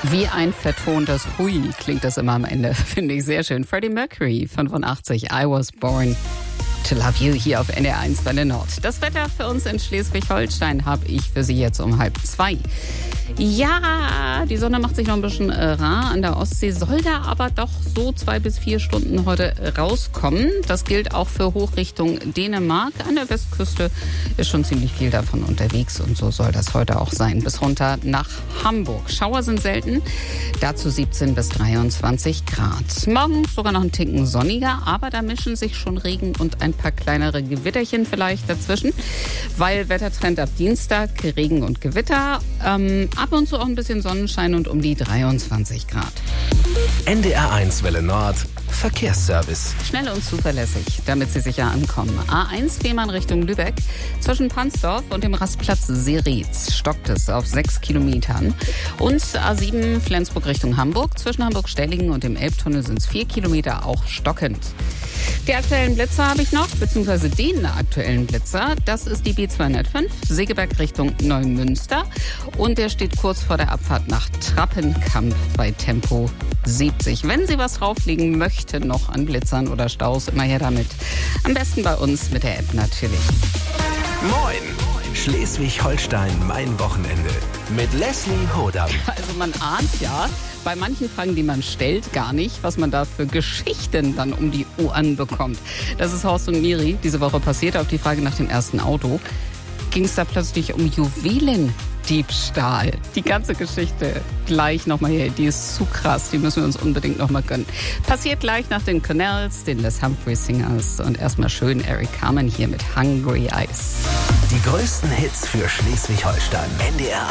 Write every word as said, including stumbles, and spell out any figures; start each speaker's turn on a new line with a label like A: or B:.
A: Wie ein vertontes Hui klingt das immer am Ende. Finde ich sehr schön. Freddie Mercury, fünfundachtzig, I was born to love you, hier auf N D R eins Welle Nord. Das Wetter für uns in Schleswig-Holstein habe ich für Sie jetzt um halb zwei. Ja, die Sonne macht sich noch ein bisschen äh, rar an der Ostsee, soll da aber doch so zwei bis vier Stunden heute rauskommen. Das gilt auch für Hochrichtung Dänemark. An der Westküste ist schon ziemlich viel davon unterwegs und so soll das heute auch sein. Bis runter nach Hamburg. Schauer sind selten, dazu siebzehn bis dreiundzwanzig Grad. Morgen sogar noch ein Ticken sonniger, aber da mischen sich schon Regen und ein paar kleinere Gewitterchen vielleicht dazwischen, weil Wettertrend ab Dienstag, Regen und Gewitter. Ähm, ab und zu auch ein bisschen Sonnenschein und um die dreiundzwanzig Grad.
B: N D R eins Welle Nord, Verkehrsservice.
A: Schnell und zuverlässig, damit Sie sicher ankommen. A eins Fehmarn Richtung Lübeck. Zwischen Pansdorf und dem Rastplatz Seritz stockt es auf sechs Kilometern. Und A sieben Flensburg Richtung Hamburg. Zwischen Hamburg-Stellingen und dem Elbtunnel sind es vier Kilometer, auch stockend. Die aktuellen Blitzer habe ich noch, beziehungsweise den aktuellen Blitzer. Das ist die B zweihundertfünf, Segeberg Richtung Neumünster. Und der steht kurz vor der Abfahrt nach Trappenkamp bei Tempo siebzig. Wenn Sie was drauflegen möchten noch an Blitzern oder Staus, immer her damit. Am besten bei uns mit der App natürlich.
B: Moin! Schleswig-Holstein, mein Wochenende. Mit Leslie Hodam.
A: Also man ahnt ja bei manchen Fragen, die man stellt, gar nicht, was man da für Geschichten dann um die Ohren bekommt. Das ist Horst und Miri diese Woche passiert. Auf die Frage nach dem ersten Auto ging es da plötzlich um Juwelendiebstahl. Die ganze Geschichte gleich nochmal hier. Die ist zu krass. Die müssen wir uns unbedingt nochmal gönnen. Passiert gleich nach den Canals, den Les Humphrey Singers und erstmal schön Eric Carmen hier mit Hungry Eyes.
B: Die größten Hits für Schleswig-Holstein. N D R